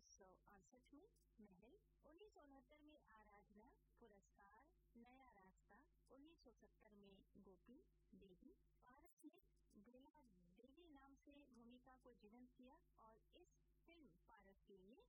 1968 में महल, 1969 में आराधना, पुरस्कार, नया रास्ता, 1970 में गोपी देवी। पारस ने गया देवी नाम से भूमिका को जीवंत किया और इस फिल्म पारस के लिए